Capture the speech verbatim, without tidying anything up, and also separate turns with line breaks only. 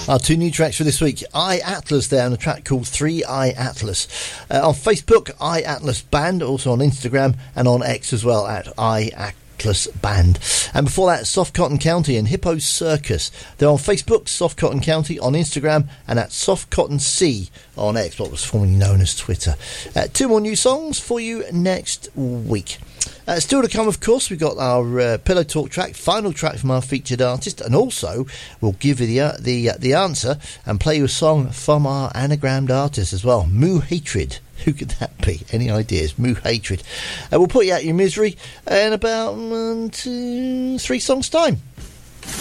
Our two new tracks for this week. I Atlas there, and a track called three I Atlas. Uh, on Facebook, I Atlas Band, also on Instagram and on X as well at I Atlas Band. And before that, Soft Cotton County and Hippo Circus. They're on Facebook, Soft Cotton County, on Instagram, and at Soft Cotton C on X, what was formerly known as Twitter. Uh, two more new songs for you next week. Uh, still to come, of course, we've got our uh, Pillow Talk track, final track from our featured artist, and also we'll give you the uh, the, uh, the answer and play you a song from our anagrammed artist as well, Moo Hatred. Who could that be? Any ideas? Moo Hatred. Uh, we'll put you out of your misery in about um, two, three songs' time.